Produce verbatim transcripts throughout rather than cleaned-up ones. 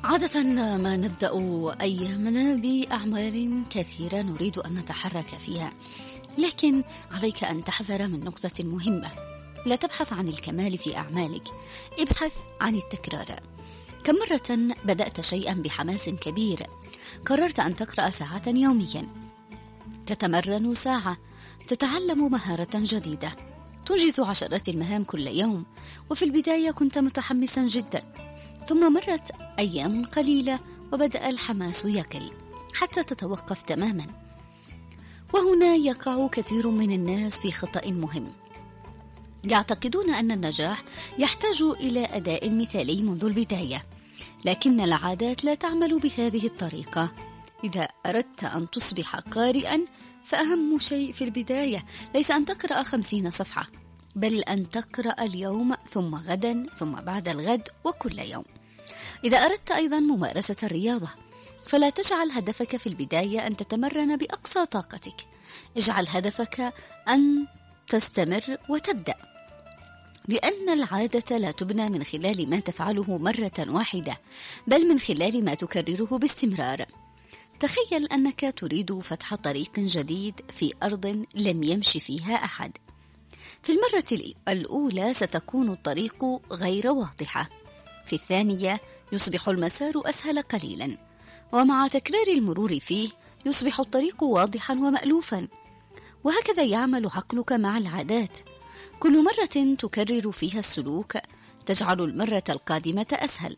عادة ما نبدأ أيامنا بأعمال كثيرة نريد أن نتحرك فيها، لكن عليك أن تحذر من نقطة مهمة. لا تبحث عن الكمال في أعمالك، ابحث عن التكرار. كم مرة بدأت شيئا بحماس كبير، قررت أن تقرأ ساعة يوميا، تتمرن ساعة، تتعلم مهارة جديدة، تنجز عشرات المهام كل يوم، وفي البداية كنت متحمسا جدا، ثم مرت أيام قليلة وبدأ الحماس يقل حتى تتوقف تماما. وهنا يقع كثير من الناس في خطأ مهم، يعتقدون أن النجاح يحتاج إلى أداء مثالي منذ البداية، لكن العادات لا تعمل بهذه الطريقة. إذا أردت أن تصبح قارئا فأهم شيء في البداية ليس أن تقرأ خمسين صفحة، بل أن تقرأ اليوم ثم غدا ثم بعد الغد وكل يوم. إذا أردت أيضا ممارسة الرياضة فلا تجعل هدفك في البداية أن تتمرن بأقصى طاقتك، اجعل هدفك أن تستمر وتبدأ، لأن العادة لا تبنى من خلال ما تفعله مرة واحدة، بل من خلال ما تكرره باستمرار. تخيل أنك تريد فتح طريق جديد في أرض لم يمشي فيها أحد. في المرة الأولى ستكون الطريق غير واضحة، في الثانية يصبح المسار أسهل قليلا، ومع تكرار المرور فيه يصبح الطريق واضحا ومألوفا. وهكذا يعمل عقلك مع العادات، كل مرة تكرر فيها السلوك تجعل المرة القادمة أسهل.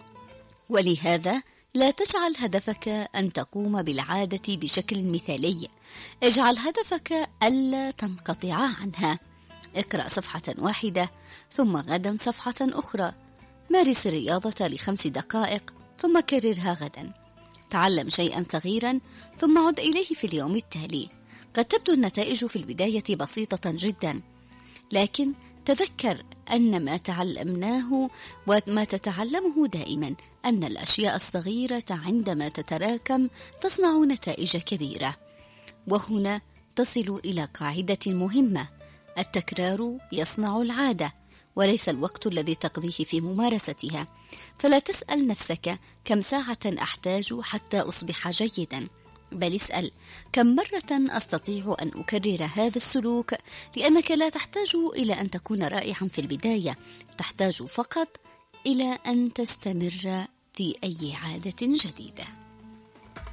ولهذا لا تجعل هدفك أن تقوم بالعادة بشكل مثالي، اجعل هدفك ألا تنقطع عنها. اقرأ صفحة واحدة ثم غدا صفحة أخرى، مارس الرياضة لخمس دقائق ثم كررها غدا، تعلم شيئا صغيرا ثم عد إليه في اليوم التالي. قد تبدو النتائج في البداية بسيطة جدا، لكن تذكر أن ما تعلمناه وما تتعلمه دائما أن الأشياء الصغيرة عندما تتراكم تصنع نتائج كبيرة. وهنا تصل إلى قاعدة مهمة: التكرار يصنع العادة وليس الوقت الذي تقضيه في ممارستها. فلا تسأل نفسك كم ساعة أحتاج حتى أصبح جيدا، بل اسأل كم مرة أستطيع أن أكرر هذا السلوك، لأنك لا تحتاج إلى أن تكون رائعا في البداية، تحتاج فقط إلى أن تستمر في أي عادة جديدة.